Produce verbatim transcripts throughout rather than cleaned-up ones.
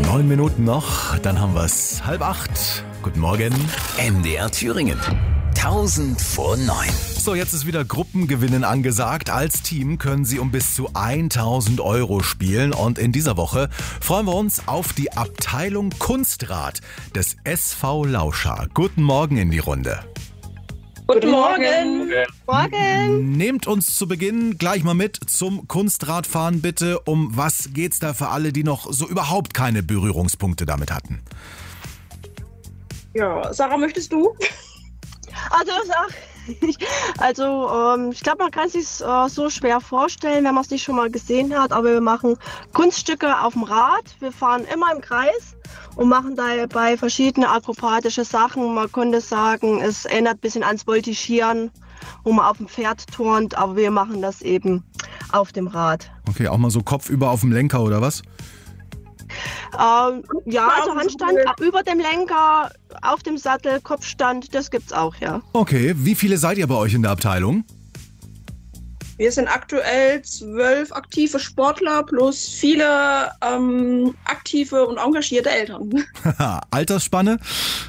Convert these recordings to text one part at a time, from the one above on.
Neun Minuten noch, dann haben wir es. Halb acht. Guten Morgen. M D R Thüringen. tausend vor neun. So, jetzt ist wieder Gruppengewinnen angesagt. Als Team können Sie um bis zu tausend Euro spielen. Und in dieser Woche freuen wir uns auf die Abteilung Kunstrad des S V Lauscha. Guten Morgen in die Runde. Guten Morgen. Morgen. Nehmt uns zu Beginn gleich mal mit zum Kunstradfahren bitte. Um was geht's da für alle, die noch so überhaupt keine Berührungspunkte damit hatten? Ja, Sarah, möchtest du? Also, ich, also ähm, ich glaube, man kann es sich äh, so schwer vorstellen, wenn man es nicht schon mal gesehen hat. Aber wir machen Kunststücke auf dem Rad. Wir fahren immer im Kreis und machen dabei verschiedene akrobatische Sachen. Man könnte sagen, es erinnert ein bisschen ans Voltigieren, wo man auf dem Pferd turnt. Aber wir machen das eben auf dem Rad. Okay, auch mal so kopfüber auf dem Lenker oder was? Ähm, ja, also Handstand über dem Lenker, auf dem Sattel, Kopfstand, das gibt's auch, ja. Okay, wie viele seid ihr bei euch in der Abteilung? Wir sind aktuell zwölf aktive Sportler plus viele ähm, aktive und engagierte Eltern. Altersspanne?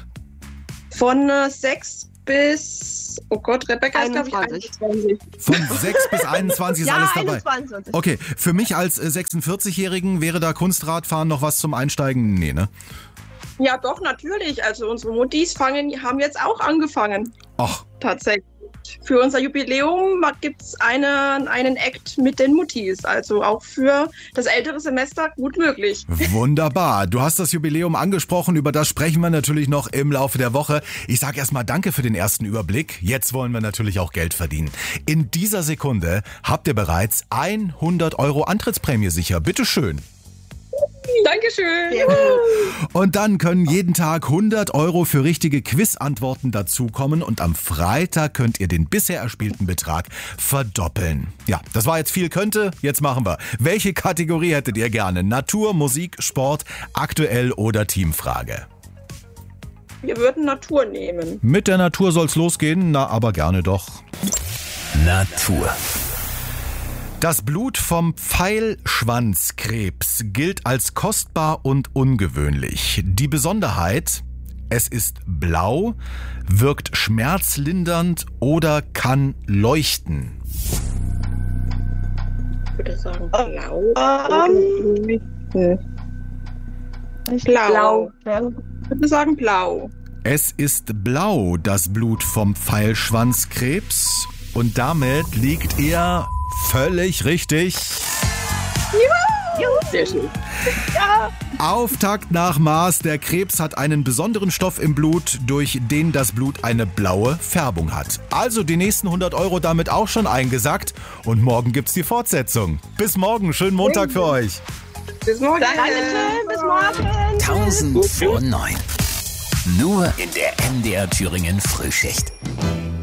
Von äh, sechs bis, oh Gott, Rebecca ist, glaube ich, einundzwanzig. Von sechs bis einundzwanzig ist ja, alles dabei. einundzwanzig. Okay, für mich als sechsundvierzigjährigen wäre da Kunstradfahren noch was zum Einsteigen? Nee, ne? Ja, doch, natürlich. Also unsere Muttis fangen, haben jetzt auch angefangen. Ach. Tatsächlich. Für unser Jubiläum gibt es eine, einen Act mit den Muttis, also auch für das ältere Semester gut möglich. Wunderbar. Du hast das Jubiläum angesprochen, über das sprechen wir natürlich noch im Laufe der Woche. Ich sage erstmal danke für den ersten Überblick. Jetzt wollen wir natürlich auch Geld verdienen. In dieser Sekunde habt ihr bereits hundert Euro Antrittsprämie sicher. Bitteschön. Dankeschön. Und dann können jeden Tag hundert Euro für richtige Quizantworten dazukommen und am Freitag könnt ihr den bisher erspielten Betrag verdoppeln. Ja, das war jetzt viel könnte, jetzt machen wir. Welche Kategorie hättet ihr gerne? Natur, Musik, Sport, aktuell oder Teamfrage? Wir würden Natur nehmen. Mit der Natur soll's losgehen, na aber gerne doch. Natur. Das Blut vom Pfeilschwanzkrebs gilt als kostbar und ungewöhnlich. Die Besonderheit, es ist blau, wirkt schmerzlindernd oder kann leuchten. Ich würde sagen blau. Ähm, blau. Ich würde sagen blau. Es ist blau, das Blut vom Pfeilschwanzkrebs. Und damit liegt ihr völlig richtig. Juhu! Sehr schön. ja. Auftakt nach Mars. Der Krebs hat einen besonderen Stoff im Blut, durch den das Blut eine blaue Färbung hat. Also die nächsten hundert Euro damit auch schon eingesackt. Und morgen gibt's die Fortsetzung. Bis morgen. Schönen Montag für euch. Bis morgen. Dankeschön, bis morgen. tausend vor neun. Nur in der M D R Thüringen Frühschicht.